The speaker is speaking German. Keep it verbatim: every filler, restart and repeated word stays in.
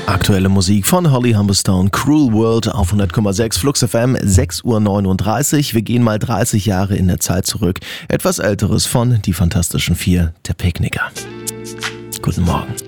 Aktuelle Musik von Holly Humberstone, Cruel World auf hundert Komma sechs Flux F M, sechs Uhr neununddreißig. Wir gehen mal dreißig Jahre in der Zeit zurück. Etwas Älteres von Die Fantastischen Vier, der Picknicker. Guten Morgen.